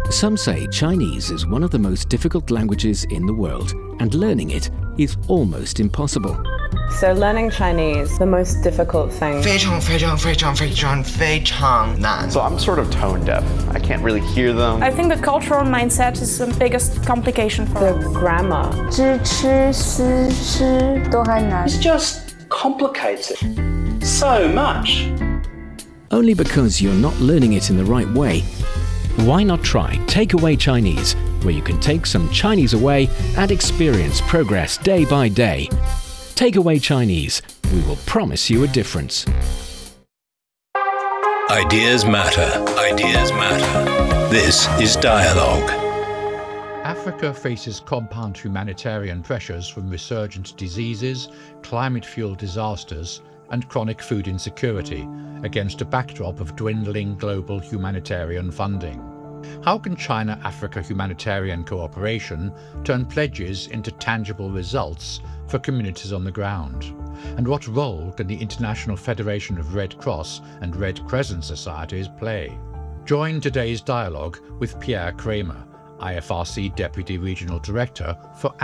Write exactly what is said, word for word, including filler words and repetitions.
Some say Chinese is one of the most difficult languages in the world, and learning it is almost impossible. So learning Chinese, the most difficult thing. 非常非常非常非常非常难. So I'm sort of tone deaf. I can't really hear them. I think the cultural mindset is the biggest complication for The grammar. 知吃思吃都很难. It's just complicated so much. Only because you're not learning it in the right way. Why not try Takeaway Chinese, where you can take some Chinese away and experience progress day by day. Takeaway Chinese. We will promise you a difference. Ideas matter. Ideas matter. This is Dialogue. Africa faces compound humanitarian pressures from resurgent diseases, climate-fueled disasters, and chronic food insecurity against a backdrop of dwindling global humanitarian funding. How can China-Africa humanitarian cooperation turn pledges into tangible results for communities on the ground? And what role can the International Federation of Red Cross and Red Crescent Societies play? Join today's dialogue with Pierre Kramer, I F R C Deputy Regional Director for